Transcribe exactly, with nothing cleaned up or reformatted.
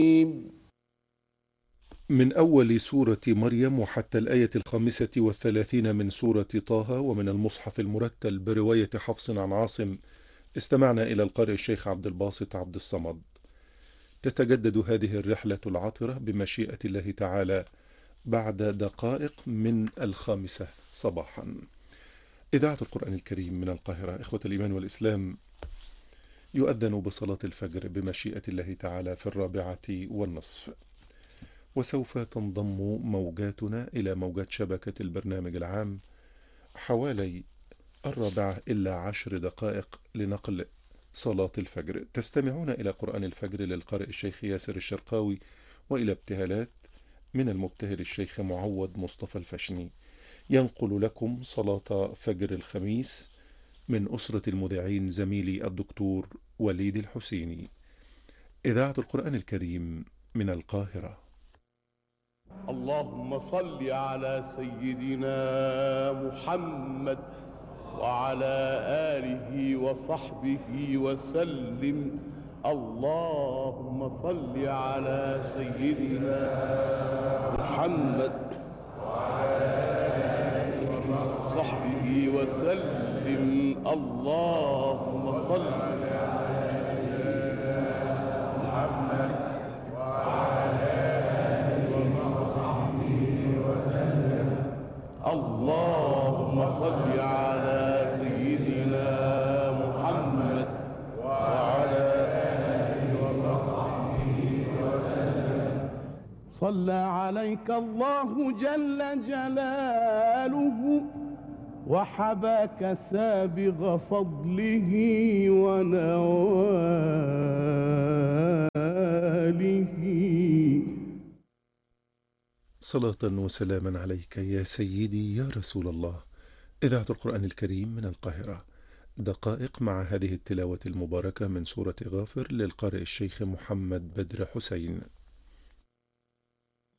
من أول سورة مريم وحتى الآية الخامسة والثلاثين من سورة طه، ومن المصحف المرتل برواية حفص عن عاصم. استمعنا إلى القارئ الشيخ عبد الباسط عبد الصمد. تتجدد هذه الرحلة العطرة بمشيئة الله تعالى بعد دقائق من الخامسة صباحا. إذاعة القرآن الكريم من القاهرة. إخوة الإيمان والإسلام، يؤذن بصلاة الفجر بمشيئة الله تعالى في الرابعة والنصف، وسوف تنضم موجاتنا إلى موجات شبكة البرنامج العام حوالي الرابعة إلا عشر دقائق لنقل صلاة الفجر. تستمعون إلى قرآن الفجر للقارئ الشيخ ياسر الشرقاوي، وإلى ابتهالات من المبتهل الشيخ معوض مصطفى الفشني، ينقل لكم صلاة فجر الخميس من أسرة المذيعين زميلي الدكتور وليد الحسيني. إذاعة القرآن الكريم من القاهرة. اللهم صل على سيدنا محمد وعلى آله وصحبه وسلم. اللهم صل على سيدنا محمد وعلى آله وصحبه وسلم. اللهم صل على سيدنا محمد وعلى آله وصحبه وسلم. اللهم صل على سيدنا محمد وعلى آله وصحبه وسلم. صلى عليك الله جل جلاله وحباك سابغ فضله ونواله. صلاة وسلاما عليك يا سيدي يا رسول الله. إذاعة القرآن الكريم من القاهرة. دقائق مع هذه التلاوة المباركة من سورة غافر للقارئ الشيخ محمد بدر حسين.